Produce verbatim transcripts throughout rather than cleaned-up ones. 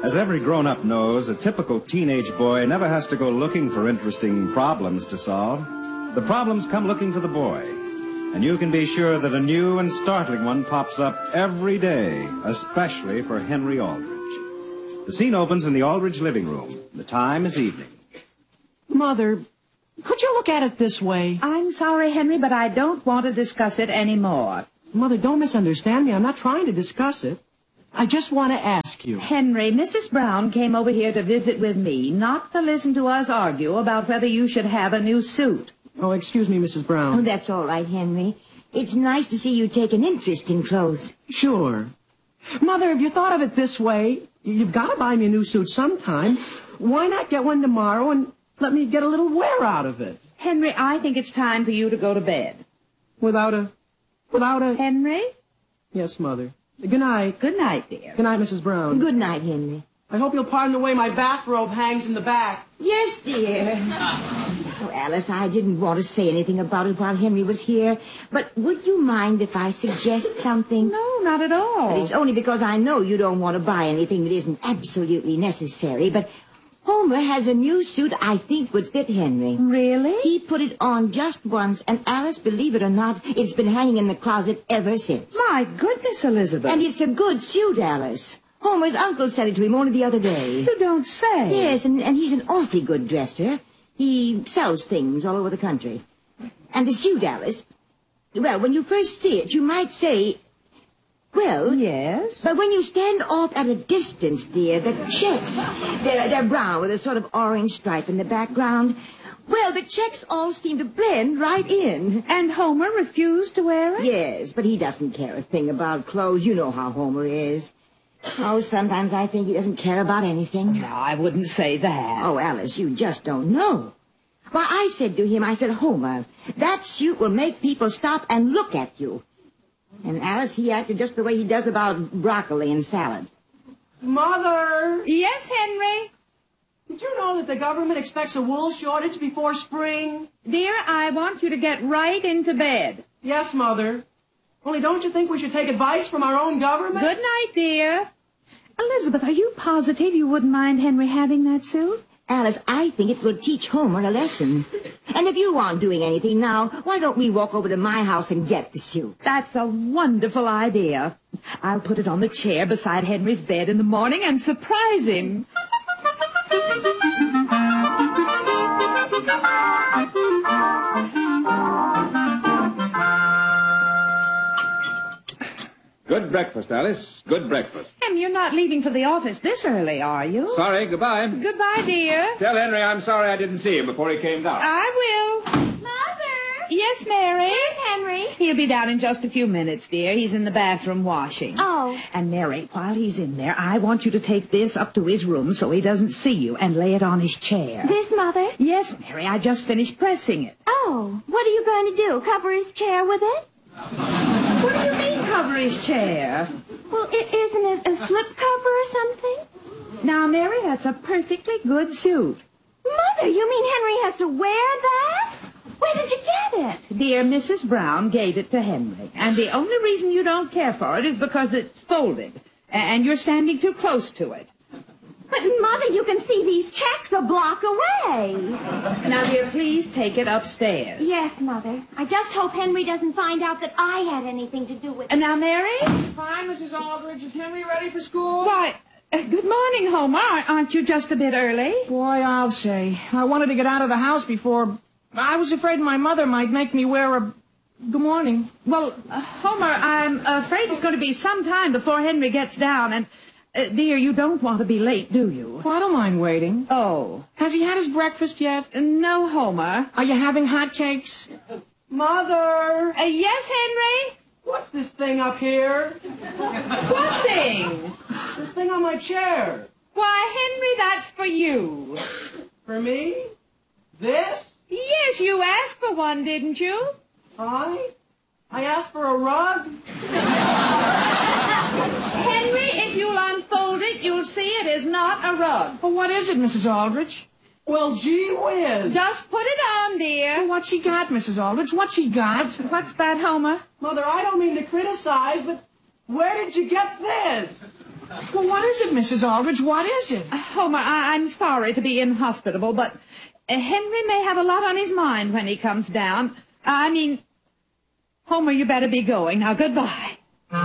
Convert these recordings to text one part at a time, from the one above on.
As every grown-up knows, a typical teenage boy never has to go looking for interesting problems to solve. The problems come looking for the boy. And you can be sure that a new and startling one pops up every day, especially for Henry Aldrich. The scene opens in the Aldrich living room. The time is evening. Mother, could you look at it this way? I'm sorry, Henry, but I don't want to discuss it anymore. Mother, don't misunderstand me. I'm not trying to discuss it. I just want to ask you. Henry, Missus Brown came over here to visit with me, not to listen to us argue about whether you should have a new suit. Oh, excuse me, Missus Brown. Oh, that's all right, Henry. It's nice to see you take an interest in clothes. Sure. Mother, if you thought of it this way, you've got to buy me a new suit sometime. Why not get one tomorrow and let me get a little wear out of it? Henry, I think it's time for you to go to bed. Without a... Without a... Henry? Yes, Mother. Good night. Good night, dear. Good night, Missus Brown. Good night, Henry. I hope you'll pardon the way my bathrobe hangs in the back. Yes, dear. Oh, Alice, I didn't want to say anything about it while Henry was here, but would you mind if I suggest something? No, not at all. But it's only because I know you don't want to buy anything that isn't absolutely necessary, but Homer has a new suit I think would fit Henry. Really? He put it on just once, and Alice, believe it or not, it's been hanging in the closet ever since. My goodness, Elizabeth. And it's a good suit, Alice. Homer's uncle sent it to him only the other day. You don't say. Yes, and, and he's an awfully good dresser. He sells things all over the country. And the suit, Alice, well, when you first see it, you might say, well... Yes? But when you stand off at a distance, dear, the checks, they're, they're brown with a sort of orange stripe in the background. Well, the checks all seem to blend right in. And Homer refused to wear it? Yes, but he doesn't care a thing about clothes. You know how Homer is. Oh, sometimes I think he doesn't care about anything. No, I wouldn't say that. Oh, Alice, you just don't know. Why, I said to him, I said, Homer, that suit will make people stop and look at you. And Alice, he acted just the way he does about broccoli and salad. Mother! Yes, Henry? Did you know that the government expects a wool shortage before spring? Dear, I want you to get right into bed. Yes, Mother. Only don't you think we should take advice from our own government? Good night, dear. Elizabeth, are you positive you wouldn't mind Henry having that suit? Alice, I think it will teach Homer a lesson. And if you aren't doing anything now, why don't we walk over to my house and get the suit? That's a wonderful idea. I'll put it on the chair beside Henry's bed in the morning and surprise him. Good breakfast, Alice. Good breakfast. Em, you're not leaving for the office this early, are you? Sorry, goodbye. Goodbye, dear. Tell Henry I'm sorry I didn't see him before he came down. I will. Mother! Yes, Mary? Where's Henry? He'll be down in just a few minutes, dear. He's in the bathroom washing. Oh. And, Mary, while he's in there, I want you to take this up to his room so he doesn't see you and lay it on his chair. This, Mother? Yes, Mary, I just finished pressing it. Oh, what are you going to do? Cover his chair with it? What do you mean, cover his chair? Well, I- isn't it a slip cover or something? Now, Mary, that's a perfectly good suit. Mother, you mean Henry has to wear that? Where did you get it? Dear Missus Brown gave it to Henry. And the only reason you don't care for it is because it's folded. And you're standing too close to it. But, Mother, you can see these checks a block away. Now, dear, please take it upstairs. Yes, Mother. I just hope Henry doesn't find out that I had anything to do with it. And now, Mary? Fine, Missus Aldrich. Is Henry ready for school? Why, uh, good morning, Homer. Aren't you just a bit early? Boy, I'll say. I wanted to get out of the house before... I was afraid my mother might make me wear a... Good morning. Well, uh, Homer, I'm afraid it's going to be some time before Henry gets down, and... Uh, dear, you don't want to be late, do you? Well, I don't mind waiting. Oh. Has he had his breakfast yet? Uh, no, Homer. Are you having hot cakes? Mother! Uh, yes, Henry? What's this thing up here? What thing? This thing on my chair. Why, Henry, that's for you. For me? This? Yes, you asked for one, didn't you? I? I asked for a rug? Henry, if you'll unfold it, you'll see it is not a rug. Well, what is it, Missus Aldrich? Well, gee whiz. Just put it on, dear. Well, what's he got, Missus Aldrich? What's he got? What's that, Homer? Mother, I don't mean to criticize, but where did you get this? Well, what is it, Missus Aldrich? What is it? Uh, Homer, I- I'm sorry to be inhospitable, but uh, Henry may have a lot on his mind when he comes down. I mean, Homer, you better be going. Now, goodbye.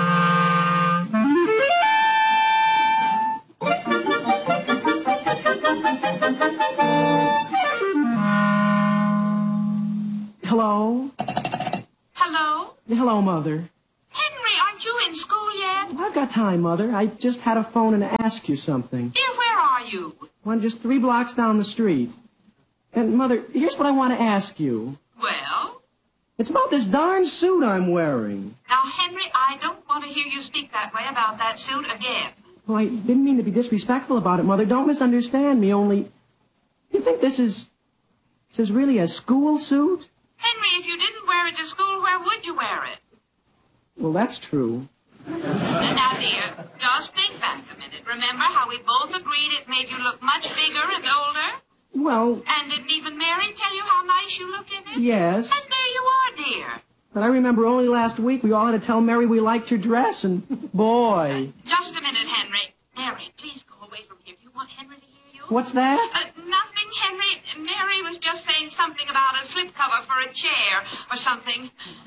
Hello? Hello? Hello, Mother. Henry, aren't you in school yet? Well, I've got time, Mother. I just had a phone and ask you something. Here, where are you? One just three blocks down the street. And, Mother, here's what I want to ask you. Well? It's about this darn suit I'm wearing. Now, Henry, I don't want to hear you speak that way about that suit again. Well, I didn't mean to be disrespectful about it, Mother. Don't misunderstand me, only... You think this is... This is really a school suit? Henry, if you didn't wear it to school, where would you wear it? Well, that's true. Now, dear, just think back a minute. Remember how we both agreed it made you look much bigger and older? Well, And didn't even Mary tell you how nice you look in it? yes. And there you are, dear. But I remember only last week we all had to tell Mary we liked her dress, and boy. Just a minute, Henry. Mary, please go away from here. Do you want Henry to hear you? What's that? Uh, nothing, Henry. Mary was just saying something about a slipcover for a chair or something.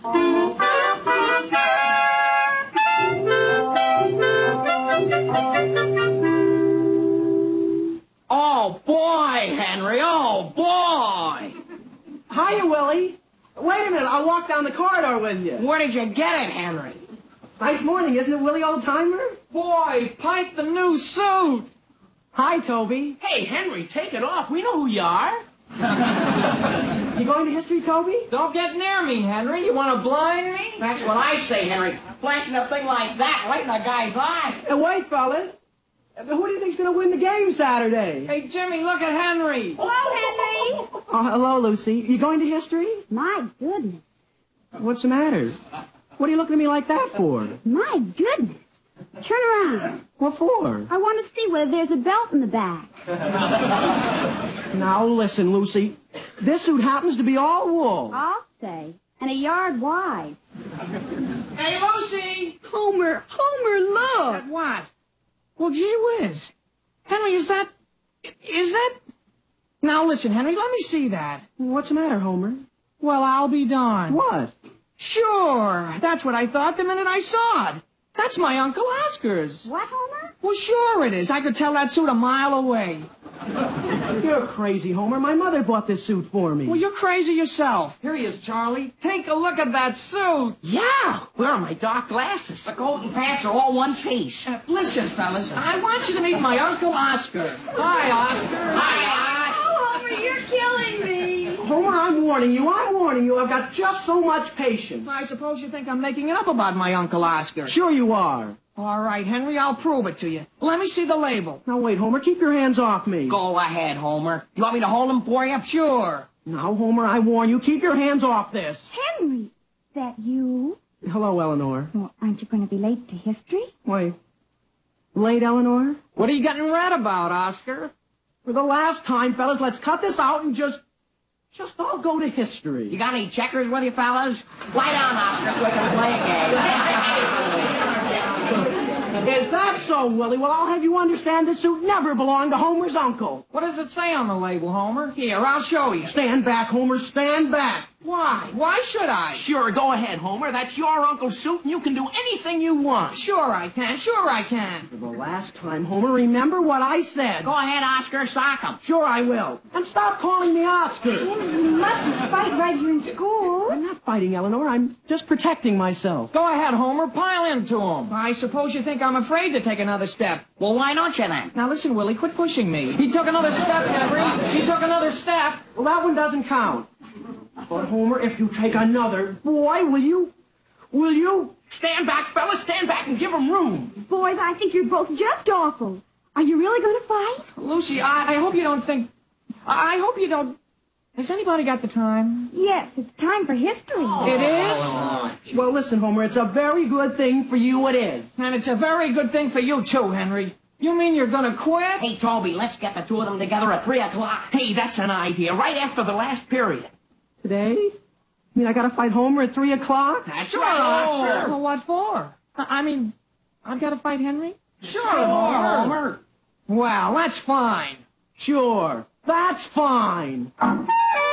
Oh, boy, Henry, oh, boy. Hiya, Willie. Wait a minute, I'll walk down the corridor with you. Where did you get it, Henry? Nice morning, isn't it, Willie, old-timer? Boy, Pike, the new suit. Hi, Toby. Hey, Henry, take it off. We know who you are. You going to history, Toby? Don't get near me, Henry. You want to blind me? That's what I say, Henry. Flashing a thing like that right in a guy's eye. Uh, wait, fellas. Uh, who do you think's going to win the game Saturday? Hey, Jimmy, look at Henry. Hello, Henry. Oh, hello, Lucy. You going to history? My goodness. What's the matter? What are you looking at me like that for? My goodness. Turn around. What for? I want to see whether there's a belt in the back. Now, listen, Lucy. This suit happens to be all wool. I'll say. And a yard wide. Hey, Lucy. Homer, Homer, look. What? Well, gee whiz. Henry, is that... Is that... Now, listen, Henry, let me see that. What's the matter, Homer? Well, I'll be darned. What? Sure. That's what I thought the minute I saw it. That's my Uncle Oscar's. What, Homer? Well, sure it is. I could tell that suit a mile away. You're crazy, Homer. My mother bought this suit for me. Well, you're crazy yourself. Here he is, Charlie. Take a look at that suit. Yeah, where are my dark glasses? The coat and pants are all one piece. Uh, listen, fellas, I want you to meet my Uncle Oscar. Hi, Oscar. Hi, Oh, Homer, you're killing me. Homer, I'm warning you. I'm warning you. I've got just so much patience. I suppose you think I'm making it up about my Uncle Oscar. Sure you are. All right, Henry, I'll prove it to you. Let me see the label. Now, wait, Homer. Keep your hands off me. Go ahead, Homer. You want me to hold him for you? Sure. Now, Homer, I warn you. Keep your hands off this. Henry, that you? Hello, Eleanor. Well, aren't you going to be late to history? Wait. Late, Eleanor? What are you getting red about, Oscar? For the last time, fellas, let's cut this out and just... Just all go to history. You got any checkers with you, fellas? Lie down, Oscar, so we can play a game. Is that so, Willie? Well, I'll have you understand this suit never belonged to Homer's uncle. What does it say on the label, Homer? Here, I'll show you. Stand back, Homer. Stand back. Why? Why should I? Sure, go ahead, Homer. That's your uncle's suit, and you can do anything you want. Sure I can. Sure I can. For the last time, Homer, remember what I said. Go ahead, Oscar, sock him. Sure I will. And stop calling me Oscar. You mustn't fight right here in school. I'm not fighting, Eleanor. I'm just protecting myself. Go ahead, Homer. Pile into him. I suppose you think I'm afraid to take another step. Well, why don't you then? Now listen, Willie, quit pushing me. He took another step, Henry. He took another step. Well, that one doesn't count. But, Homer, if you take another, boy, will you? Will you? Stand back, fellas. Stand back and give him room. Boys, I think you're both just awful. Are you really going to fight? Lucy, I, I hope you don't think... I, I hope you don't... Has anybody got the time? Yes, it's time for history. It is? Well, listen, Homer, it's a very good thing for you it is. And it's a very good thing for you, too, Henry. You mean you're gonna quit? Hey, Toby, let's get the two of them together at three o'clock. Hey, that's an idea. Right after the last period. Today? You mean I gotta fight Homer at three o'clock? That's Sure, right, Oscar. Oscar. Well, what for? I I mean, I've got to fight Henry? Sure, Homer. Well, that's fine. Sure, that's fine.